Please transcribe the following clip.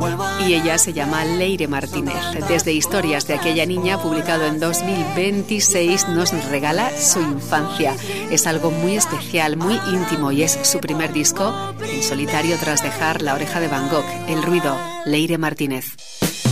Y ella se llama Leire Martínez. Desde Historias de aquella niña, publicado en 2026, nos regala su infancia. Es algo muy especial, muy íntimo, y es su primer disco en solitario tras dejar La oreja de Van Gogh. El ruido, Leire Martínez.